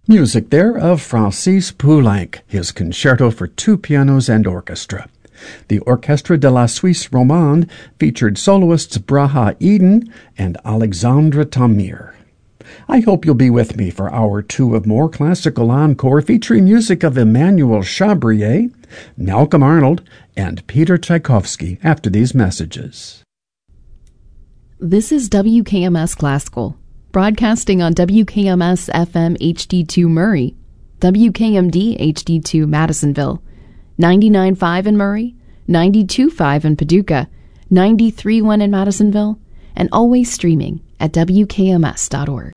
Music there of Francis Poulenc, his concerto for two pianos and orchestra. The Orchestre de la Suisse Romande featured soloists Braha Eden and Alexandre Tamir. I hope you'll be with me for Hour 2 of more Classical Encore featuring music of Emmanuel Chabrier, Malcolm Arnold, and Peter Tchaikovsky after these messages. This is WKMS Classical, broadcasting on WKMS FM HD2 Murray, WKMD HD2 Madisonville, 99.5 in Murray, 92.5 in Paducah, 93.1 in Madisonville, and always streaming at WKMS.org.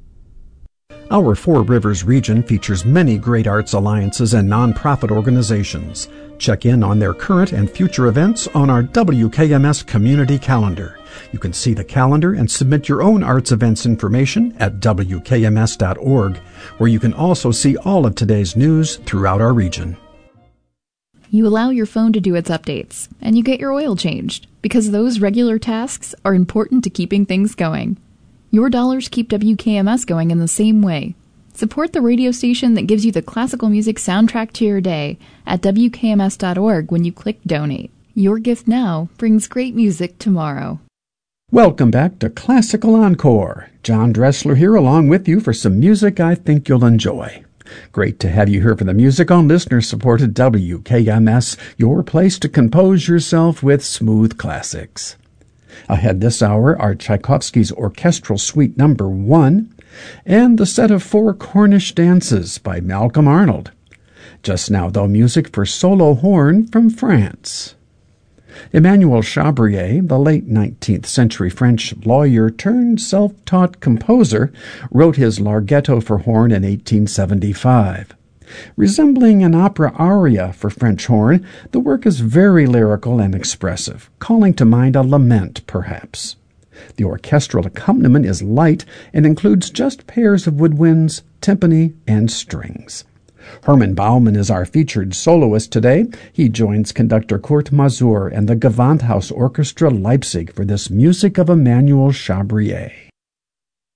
Our Four Rivers region features many great arts alliances and nonprofit organizations. Check in on their current and future events on our WKMS community calendar. You can see the calendar and submit your own arts events information at WKMS.org, where you can also see all of today's news throughout our region. You allow your phone to do its updates, and you get your oil changed, because those regular tasks are important to keeping things going. Your dollars keep WKMS going in the same way. Support the radio station that gives you the classical music soundtrack to your day at WKMS.org when you click Donate. Your gift now brings great music tomorrow. Welcome back to Classical Encore. John Dressler here along with you for some music I think you'll enjoy. Great to have you here for the music on listener-supported WKMS, your place to compose yourself with smooth classics. Ahead this hour are Tchaikovsky's Orchestral Suite No. 1 and the set of 4 Cornish dances by Malcolm Arnold. Just now, though, music for solo horn from France. Emmanuel Chabrier, the late 19th century French lawyer turned self-taught composer, wrote his Larghetto for horn in 1875. Resembling an opera aria for French horn, the work is very lyrical and expressive, calling to mind a lament, perhaps. The orchestral accompaniment is light and includes just pairs of woodwinds, timpani, and strings. Hermann Baumann is our featured soloist today. He joins conductor Kurt Masur and the Gewandhaus Orchestra Leipzig for this music of Emmanuel Chabrier.